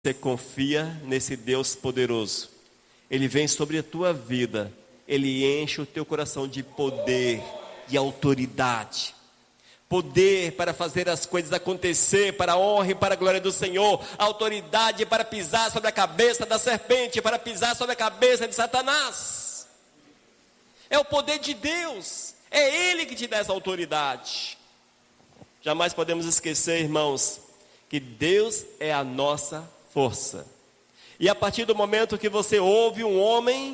você confia nesse Deus poderoso, Ele vem sobre a tua vida, Ele enche o teu coração de poder, de autoridade. Poder para fazer as coisas acontecer, para a honra e para a glória do Senhor. Autoridade para pisar sobre a cabeça da serpente, para pisar sobre a cabeça de Satanás. É o poder de Deus, é Ele que te dá essa autoridade. Jamais podemos esquecer, irmãos, que Deus é a nossa força. E a partir do momento que você ouve um homem,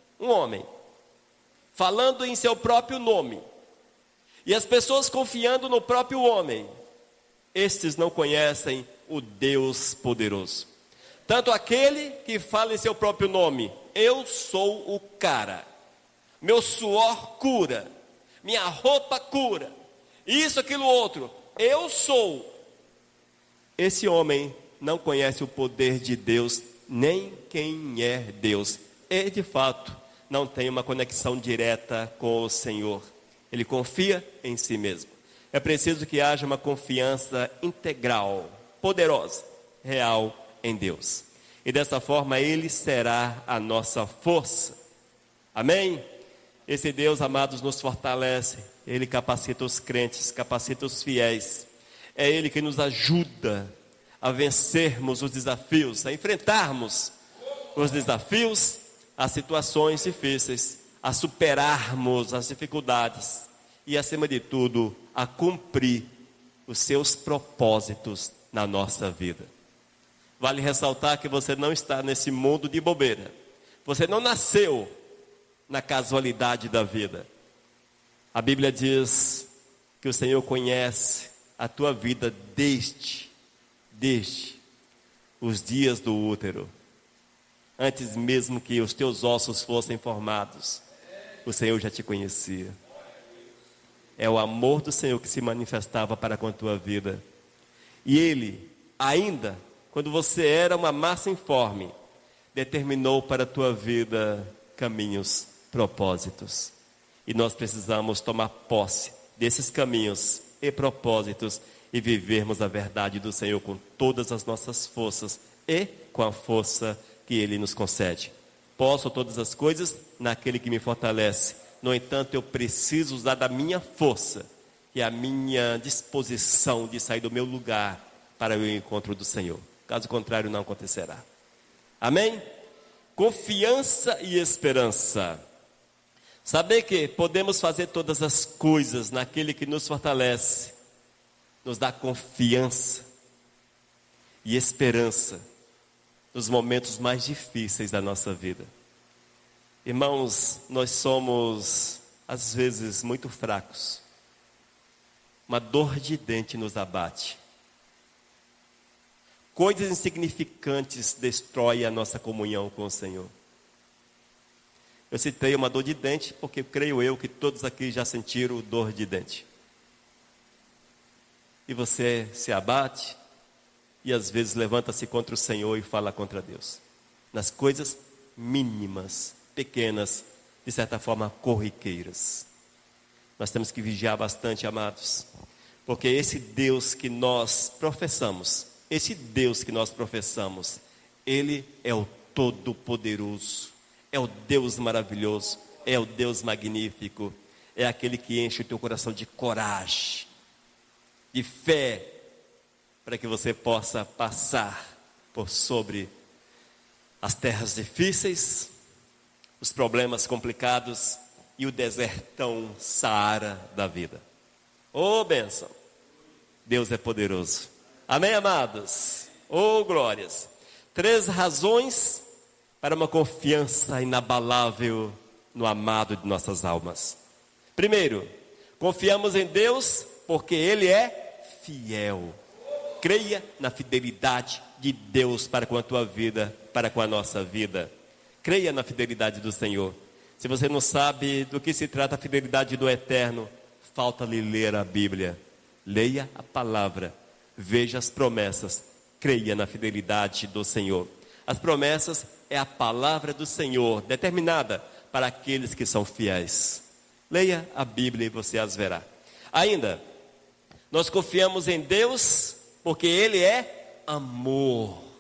falando em seu próprio nome, e as pessoas confiando no próprio homem, estes não conhecem o Deus poderoso. Tanto aquele que fala em seu próprio nome, eu sou o cara, meu suor cura, minha roupa cura, isso, aquilo, outro, eu sou. Esse homem não conhece o poder de Deus, nem quem é Deus. E de fato, não tem uma conexão direta com o Senhor. Ele confia em si mesmo. É preciso que haja uma confiança integral, poderosa, real em Deus. E dessa forma Ele será a nossa força. Amém? Esse Deus, amados, nos fortalece. Ele capacita os crentes, capacita os fiéis. É Ele que nos ajuda a vencermos os desafios, a enfrentarmos os desafios, as situações difíceis, a superarmos as dificuldades e, acima de tudo, a cumprir os seus propósitos na nossa vida. Vale ressaltar que você não está nesse mundo de bobeira. Você não nasceu na casualidade da vida. A Bíblia diz que o Senhor conhece a tua vida desde os dias do útero. Antes mesmo que os teus ossos fossem formados, o Senhor já te conhecia. É o amor do Senhor que se manifestava para com a tua vida. E Ele, ainda, quando você era uma massa informe, determinou para a tua vida caminhos, propósitos. E nós precisamos tomar posse desses caminhos e propósitos e vivermos a verdade do Senhor com todas as nossas forças e com a força que Ele nos concede. Posso todas as coisas naquele que me fortalece. No entanto, eu preciso usar da minha força e a minha disposição de sair do meu lugar para o encontro do Senhor. Caso contrário, não acontecerá. Amém? Confiança e esperança. Saber que podemos fazer todas as coisas naquele que nos fortalece, nos dá confiança e esperança nos momentos mais difíceis da nossa vida. Irmãos, nós somos, às vezes, muito fracos. Uma dor de dente nos abate. Coisas insignificantes destroem a nossa comunhão com o Senhor. Eu citei uma dor de dente porque creio eu que todos aqui já sentiram dor de dente. E você se abate e às vezes levanta-se contra o Senhor e fala contra Deus. Nas coisas mínimas, pequenas, de certa forma corriqueiras. Nós temos que vigiar bastante, amados. Porque esse Deus que nós professamos, Ele é o Todo-Poderoso. É o Deus maravilhoso, é o Deus magnífico. É aquele que enche o teu coração de coragem, de fé, para que você possa passar por sobre as terras difíceis, os problemas complicados e o desertão Saara da vida. Oh, bênção! Deus é poderoso. Amém, amados? Oh, glórias! 3 razões para uma confiança inabalável no amado de nossas almas. Primeiro, confiamos em Deus porque Ele é fiel. Creia na fidelidade de Deus para com a tua vida, para com a nossa vida. Creia na fidelidade do Senhor. Se você não sabe do que se trata a fidelidade do Eterno, falta-lhe ler a Bíblia. Leia a palavra, veja as promessas, creia na fidelidade do Senhor. As promessas é a palavra do Senhor, determinada para aqueles que são fiéis. Leia a Bíblia e você as verá. Ainda, nós confiamos em Deus porque Ele é amor.